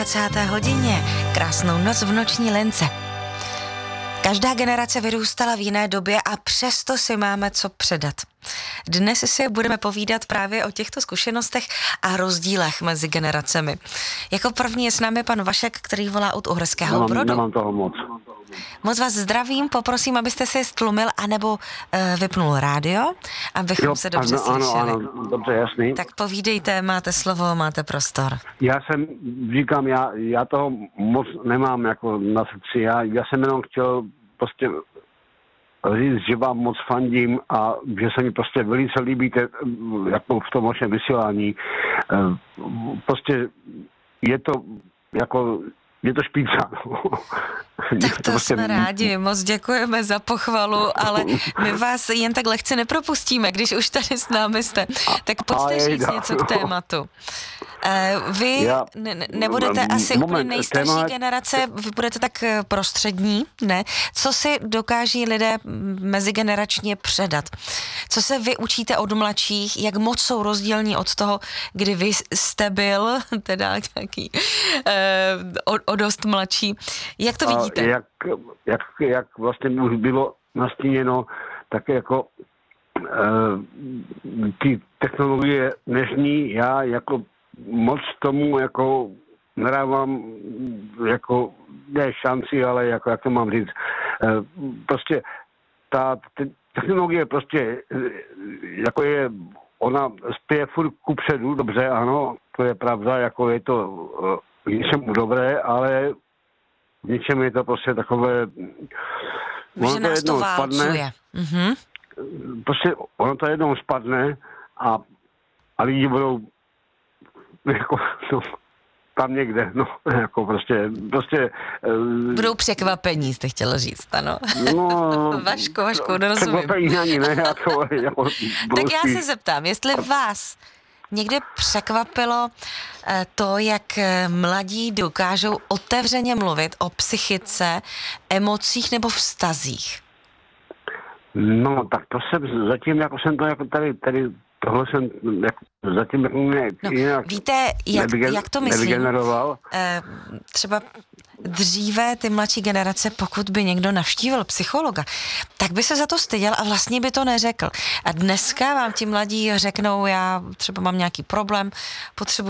20. hodině. Krásnou noc v noční lince. Každá generace vyrůstala v jiné době a přesto si máme co předat. Dnes si budeme povídat právě o těchto zkušenostech a rozdílech mezi generacemi. Jako první je s námi pan Vašek, který volá od Uherského Brodu. Nemám toho moc. Moc vás zdravím, poprosím, abyste si stlumil anebo vypnul rádio, abychom se dobře slyšeli. Ano, dobře, jasný. Tak povídejte, máte slovo, máte prostor. Já toho moc nemám jako na srdci, já jsem jenom chtěl prostě říct, že vám moc fandím a že se mi prostě velice líbíte jako v tom vašem vysílání. Prostě je to špička. Tak to jsme rádi, moc děkujeme za pochvalu, ale my vás jen tak lehce nepropustíme, když už tady s námi jste. Tak pojďte říct něco k tématu. Vy nebudete asi úplně nejstarší generace, vy budete tak prostřední, ne? Co si dokáží lidé mezigeneračně předat? Co se vy učíte od mladších? Jak moc jsou rozdílní od toho, kdy vy jste byl, teda nějaký o dost mladší? Jak to vidíte? Jak vlastně už bylo nastíněno, tak jako ty technologie dnešní, já jako moc tomu jako nedávám jako ne šanci, ale jako jak to mám říct. Prostě ta technologie prostě jako ona spěje furt kupředu, dobře, ano, to je pravda, jako je to k něčemu dobré, ale v něčem je to prostě takové... Že nás to válcuje. Prostě ono to jednou spadne a lidi budou jako tam někde, jako prostě budou překvapení, jste chtěl říct, ano. Vašku, nerozumím. Překvapení ani ne, jako tak já se zeptám, jestli vás někde překvapilo to, jak mladí dokážou otevřeně mluvit o psychice, emocích nebo vztazích? No, tak to jsem zatím, jako jsem to jako tady tohle jsem zatím jinak víte, jak to myslím? Nevygeneroval. Třeba dříve ty mladší generace, pokud by někdo navštívil psychologa, tak by se za to styděl a vlastně by to neřekl. A dneska vám ti mladí řeknou, já třeba mám nějaký problém, potřebuji